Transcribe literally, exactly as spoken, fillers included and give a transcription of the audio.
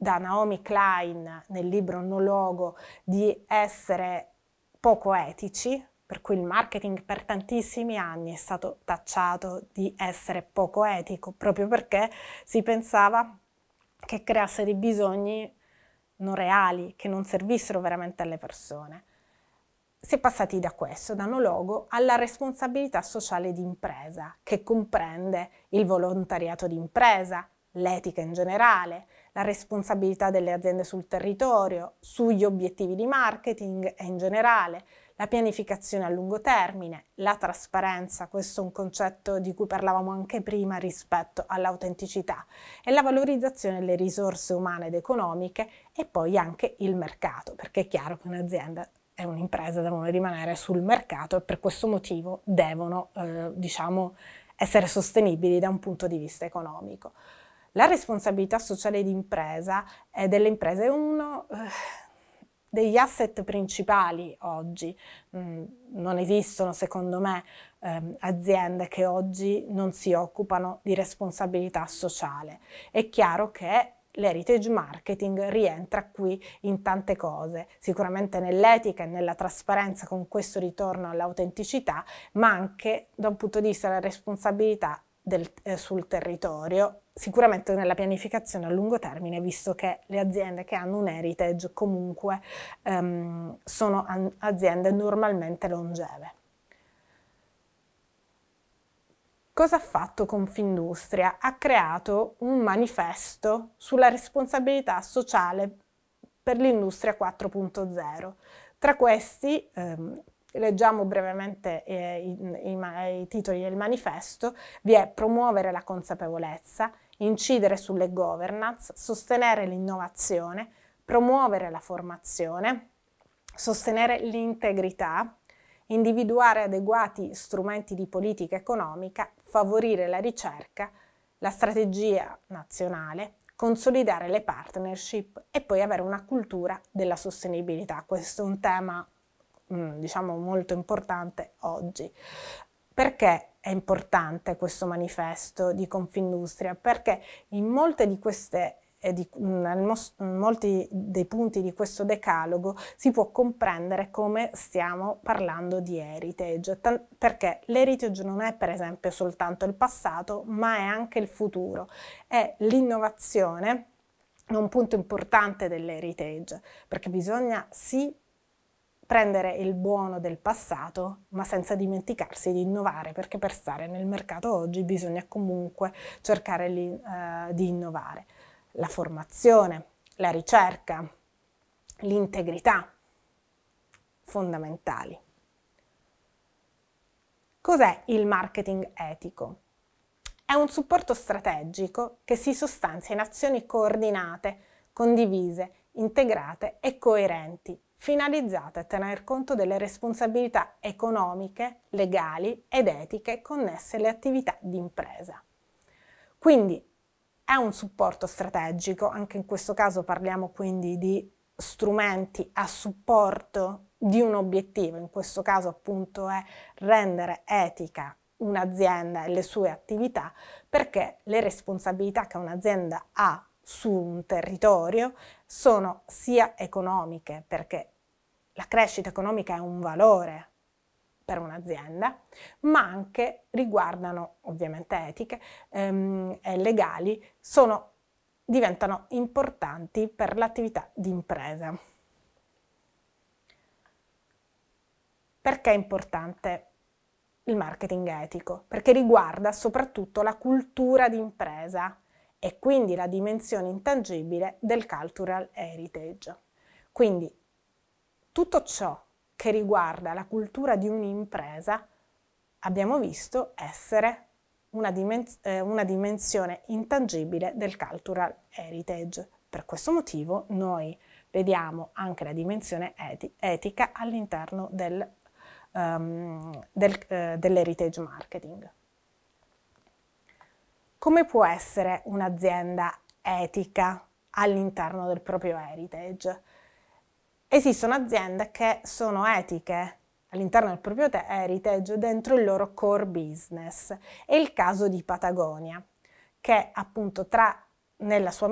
da Naomi Klein nel libro No Logo di essere poco etici, per cui il marketing per tantissimi anni è stato tacciato di essere poco etico, proprio perché si pensava che creasse dei bisogni non reali, che non servissero veramente alle persone. Si è passati da questo, da No Logo, alla responsabilità sociale di impresa, che comprende il volontariato di impresa, l'etica in generale, la responsabilità delle aziende sul territorio, sugli obiettivi di marketing e in generale, la pianificazione a lungo termine, la trasparenza, questo è un concetto di cui parlavamo anche prima rispetto all'autenticità, e la valorizzazione delle risorse umane ed economiche, e poi anche il mercato, perché è chiaro che un'azienda e un'impresa devono rimanere sul mercato e per questo motivo devono, eh, diciamo, essere sostenibili da un punto di vista economico. La responsabilità sociale di impresa e delle imprese è uno eh, degli asset principali oggi. Mm, non esistono, secondo me, ehm, aziende che oggi non si occupano di responsabilità sociale. È chiaro che l'heritage marketing rientra qui in tante cose, sicuramente nell'etica e nella trasparenza con questo ritorno all'autenticità, ma anche da un punto di vista della responsabilità del, eh, sul territorio, sicuramente nella pianificazione a lungo termine, visto che le aziende che hanno un heritage comunque ehm, sono aziende normalmente longeve. Cosa ha fatto Confindustria? Ha creato un manifesto sulla responsabilità sociale per l'industria quattro punto zero. Tra questi, ehm, leggiamo brevemente eh, i, i, i titoli del manifesto, vi è promuovere la consapevolezza, incidere sulle governance, sostenere l'innovazione, promuovere la formazione, sostenere l'integrità, individuare adeguati strumenti di politica economica, favorire la ricerca, la strategia nazionale, consolidare le partnership e poi avere una cultura della sostenibilità. Questo è un tema, diciamo, molto importante oggi. Perché è importante questo manifesto di Confindustria? Perché in molte di queste Di, in molti dei punti di questo decalogo si può comprendere come stiamo parlando di heritage, perché l'heritage non è per esempio soltanto il passato, ma è anche il futuro, e l'innovazione è un punto importante dell'heritage, perché bisogna sì prendere il buono del passato, ma senza dimenticarsi di innovare, perché per stare nel mercato oggi bisogna comunque cercare li, eh, di innovare. La formazione, la ricerca, l'integrità, fondamentali. Cos'è il marketing etico? È un supporto strategico che si sostanzia in azioni coordinate, condivise, integrate e coerenti, finalizzate a tener conto delle responsabilità economiche, legali ed etiche connesse alle attività di impresa. Quindi è un supporto strategico, anche in questo caso parliamo quindi di strumenti a supporto di un obiettivo, in questo caso appunto è rendere etica un'azienda e le sue attività, perché le responsabilità che un'azienda ha su un territorio sono sia economiche, perché la crescita economica è un valore per un'azienda, ma anche riguardano ovviamente etiche ehm, e legali, sono, diventano importanti per l'attività di impresa. Perché è importante il marketing etico? Perché riguarda soprattutto la cultura di impresa e quindi la dimensione intangibile del cultural heritage. Quindi tutto ciò che riguarda la cultura di un'impresa abbiamo visto essere una, dimens- eh, una dimensione intangibile del cultural heritage. Per questo motivo noi vediamo anche la dimensione eti- etica all'interno del, um, del, eh, dell'heritage marketing. Come può essere un'azienda etica all'interno del proprio heritage? Esistono aziende che sono etiche all'interno del proprio heritage dentro il loro core business. È il caso di Patagonia, che appunto tra nella sua